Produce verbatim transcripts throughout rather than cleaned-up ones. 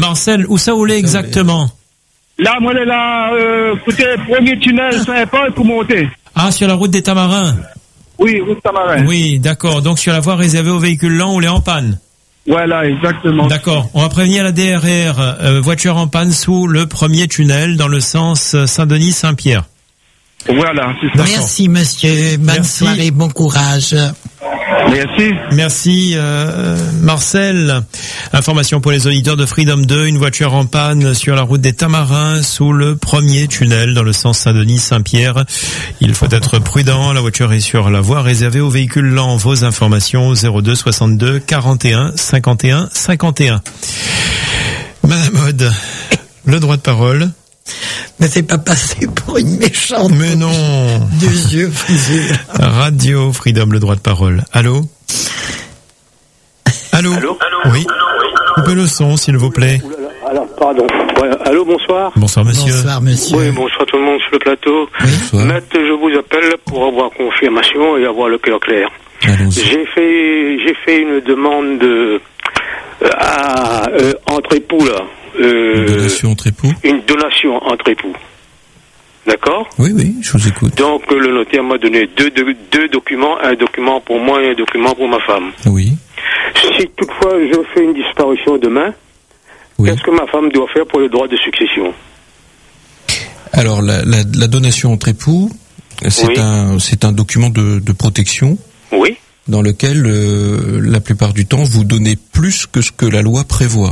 Marcel, où ça voulait exactement? Là, moi, là, euh, côté premier tunnel Saint-Paul pour monter. Ah, sur la route des Tamarins? Oui, route Tamarin. Oui, d'accord. Donc sur la voie réservée aux véhicules lents ou les en panne? Voilà, exactement. D'accord. On va prévenir la D R R, euh, voiture en panne sous le premier tunnel dans le sens Saint-Denis-Saint-Pierre. Voilà, c'est ça. Merci, monsieur. Bonne Merci. soirée, bon courage. Merci. Merci euh, Marcel. Information pour les auditeurs de Freedom deux, une voiture en panne sur la route des Tamarins sous le premier tunnel dans le sens Saint-Denis-Saint-Pierre. Il faut être prudent, la voiture est sur la voie réservée aux véhicules lents. Vos informations au zéro deux soixante-deux quarante et un cinquante et un cinquante et un. Madame Aude, le droit de parole. Ne fais pas passer pour une méchante. Mais non. Deux yeux frisés. Radio Freedom, le droit de parole. Allô? Allô? Allô? Oui. Coupez le son, s'il vous plaît. Alors, pardon. Ouais, allô, bonsoir. Bonsoir, monsieur. Bonsoir, monsieur. Oui, bonsoir tout le monde sur le plateau. Bonsoir. Maître, je vous appelle pour avoir confirmation et avoir le cœur clair. Allons-y. J'ai fait, j'ai fait une demande de, euh, à, euh, entre époux, là. Euh, Une donation entre époux? Une donation entre époux. D'accord? Oui, oui, je vous écoute. Donc, euh, le notaire m'a donné deux, deux, deux documents, un document pour moi et un document pour ma femme. Oui. Si toutefois je fais une disparition demain, Oui. qu'est-ce que ma femme doit faire pour le droit de succession? Alors, la, la, la donation entre époux, c'est Oui. un, c'est un document de, de protection Oui? dans lequel, euh, la plupart du temps, vous donnez plus que ce que la loi prévoit.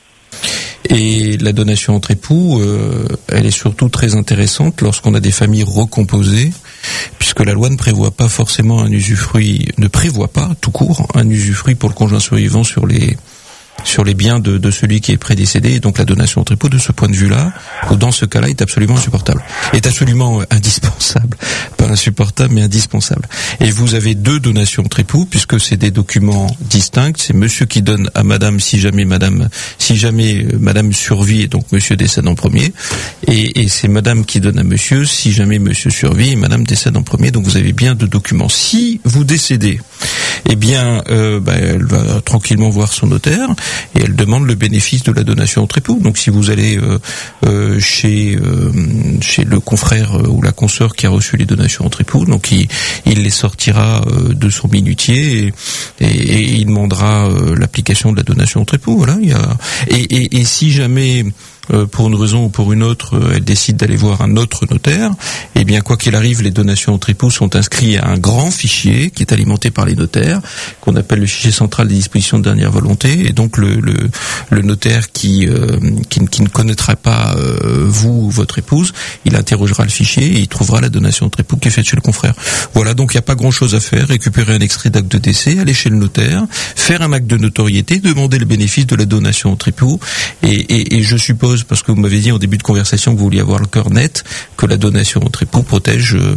Et la donation entre époux, euh, elle est surtout très intéressante lorsqu'on a des familles recomposées, puisque la loi ne prévoit pas forcément un usufruit, ne prévoit pas tout court un usufruit pour le conjoint survivant sur les sur les biens de, de celui qui est prédécédé. Et donc la donation entre époux, de ce point de vue-là, ou dans ce cas-là, est absolument insupportable, est absolument indispensable, pas insupportable mais indispensable. Et vous avez deux donations entre époux, puisque c'est des documents distincts. C'est monsieur qui donne à madame si jamais madame si jamais euh, madame survit et donc monsieur décède en premier, et, et c'est madame qui donne à monsieur si jamais monsieur survit et madame décède en premier. Donc vous avez bien deux documents. Si vous décédez, eh bien euh, bah, elle va tranquillement voir son notaire et elle demande le bénéfice de la donation entre époux. Donc si vous allez euh, euh, chez euh, chez le confrère euh, ou la consoeur qui a reçu les donations entre époux, donc il, il les sortira euh, de son minutier et, et, et il demandera euh, l'application de la donation entre époux. Voilà, il y a et, et, et si jamais euh, pour une raison ou pour une autre, euh, elle décide d'aller voir un autre notaire, eh bien quoi qu'il arrive, les donations entre époux sont inscrites à un grand fichier qui est alimenté par les notaires, qu'on appelle le fichier central des dispositions de dernière volonté. Et donc le le, le notaire qui, euh, qui qui ne connaîtra pas euh, vous ou votre épouse, il interrogera le fichier et il trouvera la donation entre époux qui est faite chez le confrère. Voilà, donc il n'y a pas grand-chose à faire. Récupérer un extrait d'acte de décès, aller chez le notaire, faire un acte de notoriété, demander le bénéfice de la donation entre époux. Et, et, et je suppose, parce que vous m'avez dit en début de conversation que vous vouliez avoir le cœur net, que la donation entre époux protège euh,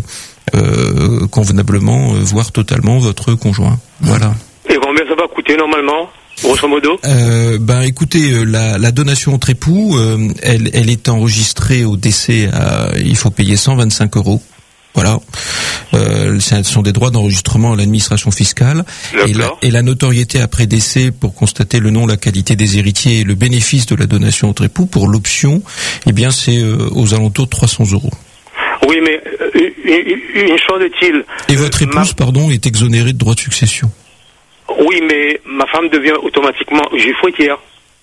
euh, convenablement, euh, voire totalement votre conjoint. Voilà. Et combien ça va coûter normalement, grosso modo? Euh, ben écoutez, euh, la, la donation entre époux, euh, elle, elle est enregistrée au décès à, il faut payer cent vingt-cinq euros. Voilà, euh, ce sont des droits d'enregistrement à l'administration fiscale et la, et la notoriété après décès pour constater le nom, la qualité des héritiers et le bénéfice de la donation entre époux pour l'option, eh bien c'est euh, aux alentours de trois cents euros. Oui, mais euh, une, une chose est-il. Et votre épouse, ma... pardon, est exonérée de droits de succession. Oui, mais ma femme devient automatiquement juge fruitière.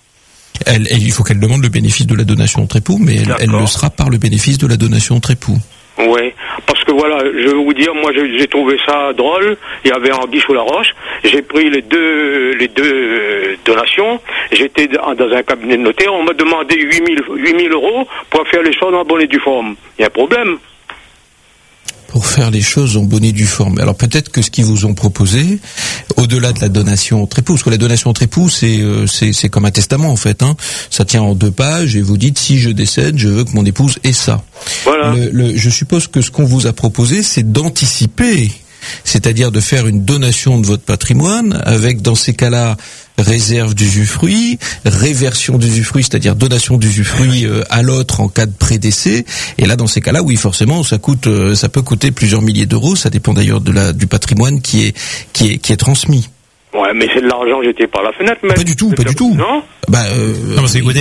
Elle, elle, il faut qu'elle demande le bénéfice de la donation entre époux, mais elle, elle le sera par le bénéfice de la donation entre époux. Oui, parce que voilà, je vais vous dire, moi j'ai, j'ai trouvé ça drôle. Il y avait Anguille sous la roche. J'ai pris les deux, les deux euh, donations. J'étais dans, dans un cabinet de notaire. On m'a demandé huit mille euros pour faire les choses en bonne et due forme. Il y a un problème. Pour faire les choses en bonne et due forme. Alors peut-être que ce qu'ils vous ont proposé, au-delà de la donation entre époux, parce que la donation entre époux, c'est euh, c'est, c'est comme un testament en fait. Hein. Ça tient en deux pages et vous dites si je décède, je veux que mon épouse ait ça. Voilà. Le, le, je suppose que ce qu'on vous a proposé, c'est d'anticiper, c'est-à-dire de faire une donation de votre patrimoine avec, dans ces cas-là, réserve d'usufruit, réversion d'usufruit, c'est-à-dire donation d'usufruit euh, à l'autre en cas de prédécès. Et là, dans ces cas-là, oui, forcément, ça coûte, euh, ça peut coûter plusieurs milliers d'euros. Ça dépend d'ailleurs de la du patrimoine qui est qui est qui est transmis. Ouais, mais c'est de l'argent jeté par la fenêtre, mais pas du tout, pas du tout. Non. Bah, euh, non, c'est